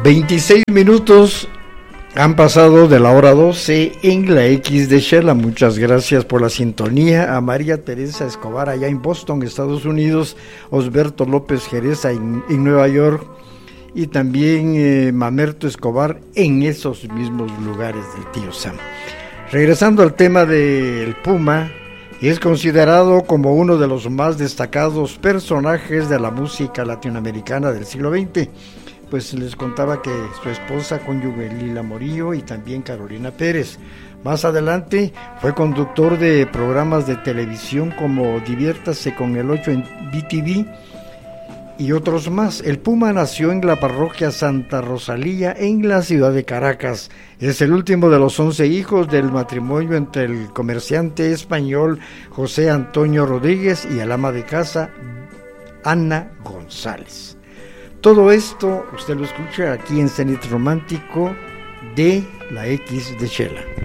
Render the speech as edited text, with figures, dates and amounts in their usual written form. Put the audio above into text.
26 minutos han pasado de la hora 12 en la X de Shela. Muchas gracias por la sintonía. A María Teresa Escobar allá en Boston, Estados Unidos, Osberto López Jerez en Nueva York, y también Mamerto Escobar en esos mismos lugares del tío Sam. Regresando al tema del Puma, es considerado como uno de los más destacados personajes de la música latinoamericana del siglo XX. Pues les contaba que su esposa, cónyuge Lila Morillo, y también Carolina Pérez. Más adelante fue conductor de programas de televisión como Diviértase con el 8 en BTV y otros más. El Puma nació en la parroquia Santa Rosalía en la ciudad de Caracas. Es el último de los 11 hijos del matrimonio entre el comerciante español José Antonio Rodríguez y el ama de casa Ana González. Todo esto usted lo escucha aquí en Cenit Romántico de la X de Shela.